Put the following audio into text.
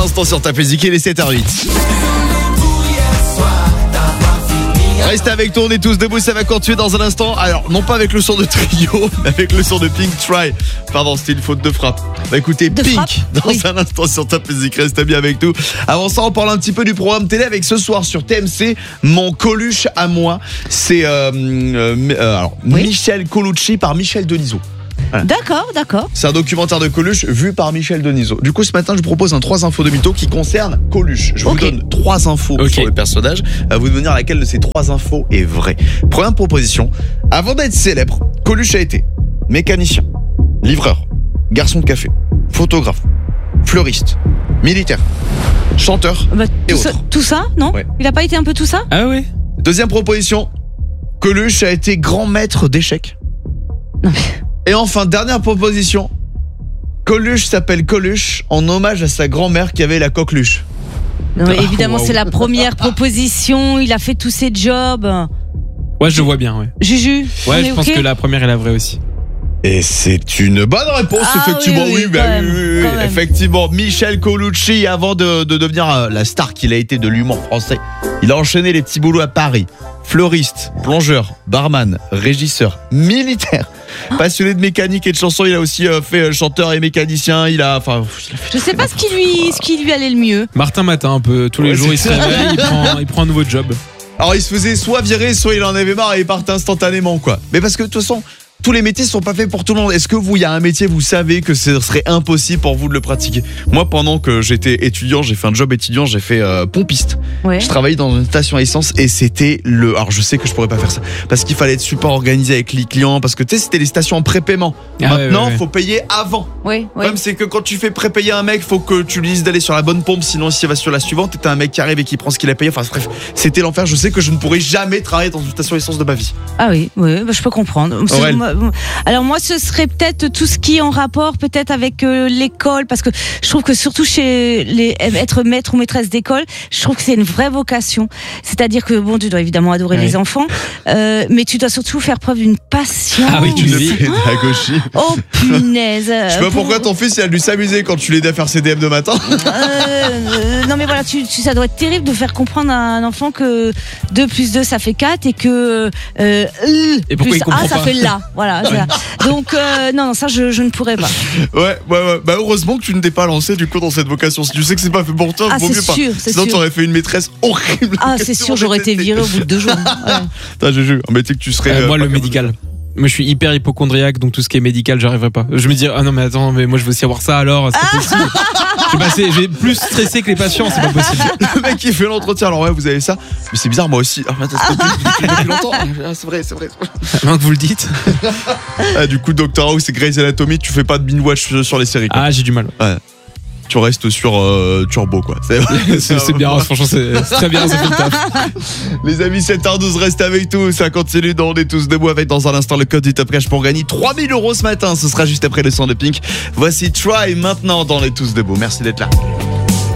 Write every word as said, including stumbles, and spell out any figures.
l'instant sur ta musique, il est sept heures huit. Reste avec toi, on est tous debout, ça va continuer dans un instant. Alors, non pas avec le son de Trio, mais avec le son de Pink Try. Pardon, c'était une faute de frappe. Bah écoutez, de Pink, frappe dans oui. un instant sur ta musique, reste bien avec nous. Avant ça, on parle un petit peu du programme télé avec ce soir sur T M C, Mon Coluche à moi. C'est euh, euh, alors, oui. Michel Colucci par Michel Denisot. Voilà. D'accord, d'accord. C'est un documentaire de Coluche vu par Michel Denisot. Du coup, ce matin, je vous propose un trois infos de mytho qui concerne Coluche. Je okay. vous donne trois infos okay. sur le personnage. À vous de me dire laquelle de ces trois infos est vraie. Première proposition. Avant d'être célèbre, Coluche a été mécanicien, livreur, garçon de café, photographe, fleuriste, militaire, chanteur bah, et tout autres. Ça, tout ça, non ouais. Il a pas été un peu tout ça? Ah oui. Deuxième proposition. Coluche a été grand maître d'échecs. Non mais... Et enfin, dernière proposition. Coluche s'appelle Coluche en hommage à sa grand-mère qui avait la coqueluche. Non, mais évidemment, oh, wow. c'est la première proposition. Il a fait tous ses jobs. Ouais, je vois bien, ouais. Juju, ouais, je pense okay que la première est la vraie aussi. Et c'est une bonne réponse, ah, effectivement. Oui, oui, oui, bah, même, oui, oui effectivement. Michel Colucci, avant de, de devenir la star qu'il a été de l'humour français, il a enchaîné les petits boulots à Paris. Fleuriste, plongeur, barman, régisseur, militaire. Passionné de mécanique et de chansons, il a aussi euh, fait euh, chanteur et mécanicien. Il a, enfin, il a fait je sais pas ce qui lui, ce qui lui allait le mieux. Martin Matin, un peu tous les ouais, jours, il se réveille, il prend, il prend un nouveau job. Alors, il se faisait soit virer, soit il en avait marre et il partait instantanément, quoi. Mais parce que de toute façon, tous les métiers sont pas faits pour tout le monde. Est-ce que vous, il y a un métier, vous savez que ce serait impossible pour vous de le pratiquer? Moi, pendant que j'étais étudiant, j'ai fait un job étudiant, j'ai fait euh, pompiste. Ouais. Je travaillais dans une station à essence et c'était le... Alors, je sais que je pourrais pas faire ça parce qu'il fallait être super organisé avec les clients parce que tu sais, c'était les stations en prépaiement. Ah, Maintenant, ouais, ouais, faut payer avant. Oui, oui. Même c'est que quand tu fais prépayer un mec, faut que tu lui dises d'aller sur la bonne pompe, sinon s'il va sur la suivante, t'as un mec qui arrive et qui prend ce qu'il a payé. Enfin, bref, c'était l'enfer. Je sais que je ne pourrais jamais travailler dans une station à essence de ma vie. Ah oui, oui, bah, je peux comprendre. Alors moi, ce serait peut-être tout ce qui est en rapport peut-être avec euh, l'école, parce que je trouve que surtout chez les être maître ou maîtresse d'école, je trouve que c'est une vraie vocation. C'est-à-dire que bon, tu dois évidemment adorer ouais. les enfants, euh, mais tu dois surtout faire preuve d'une patience. Ah oui, tu le pédagogie. Oh punaise. Je sais pas pour... pourquoi ton fils il a dû s'amuser quand tu l'aidais à faire ses D M de matin. euh, non mais voilà, tu, tu, ça doit être terrible de faire comprendre à un enfant que deux plus deux ça fait quatre et que euh, et plus un ça fait là. Voilà. Ouais. Donc euh, non non ça je, je ne pourrais pas. Ouais ouais ouais. Bah heureusement que tu ne t'es pas lancé du coup dans cette vocation. Si tu sais que c'est pas fait pour toi, ah, vaut mieux pas. Sûr, Sinon tu aurais fait une maîtresse horrible. Ah c'est sûr, j'aurais été viré au bout de deux jours. T'as Juju, un métier que tu serais. Euh, moi le médical. Moi je suis hyper hypochondriaque, donc tout ce qui est médical j'arriverai pas. Je me dis ah non mais attends, mais moi je veux aussi avoir ça alors c'est pas possible. J'ai passé, j'ai plus stressé que les patients, c'est pas possible. Le mec qui fait l'entretien, alors ouais vous avez ça, mais c'est bizarre moi aussi. Ah, depuis longtemps. Ah, c'est vrai, c'est vrai. Maintenant que vous le dites. Ah, du coup Doctor House et Grey's Anatomy, tu fais pas de binge-watch sur les séries quoi. Ah j'ai du mal. Ouais. Tu restes sur euh, Turbo quoi. C'est, c'est, c'est bien, franchement c'est, c'est très bien, c'est fait le taf. Les amis, sept heures douze, restez avec nous, ça continue dans On est tous debout avec dans un instant le code du Top Cash pour gagner trois mille euros ce matin. Ce sera juste après le son de Pink. Voici Try maintenant dans On est tous debout. Merci d'être là.